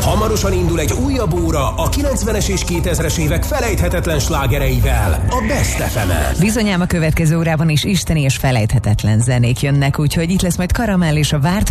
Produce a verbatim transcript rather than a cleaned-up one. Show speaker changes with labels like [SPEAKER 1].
[SPEAKER 1] Hamarosan indul egy újabb óra a kilencvenes és kétezres évek felejthetetlen slágereivel, a Best ef emen.
[SPEAKER 2] Bizonyám a következő órában is isteni és felejthetetlen zenék jönnek, úgyhogy itt lesz majd Karamell és a várt